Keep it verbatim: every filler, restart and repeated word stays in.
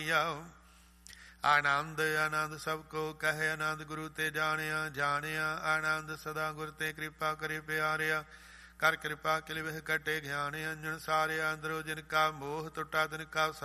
ਸਵਾਈਆ। ਆਨੰਦ ਆਨੰਦ ਸਭ ਕੋ ਕਹੇ, ਆਨੰਦ ਗੁਰੂ ਤੇ ਜਾਣਿਆ ਜਾਣਿਆ। ਆਨੰਦ ਸਦਾ ਗੁਰ ਤੇ ਕਿਰਪਾ ਕਰੇ ਪਿਆਰਿਆ। ਕਰ ਕਿਰਪਾ ਕਿਲ ਵਹਿ ਕਟੇ ਗਿਆਨ ਅੰਜਨ ਸਾਰਿਆ। ਅੰਦਰੋ ਜਿਨ ਕਾ ਮੋਹ ਟੁੱਟਾ ਤਿਨ ਕਾ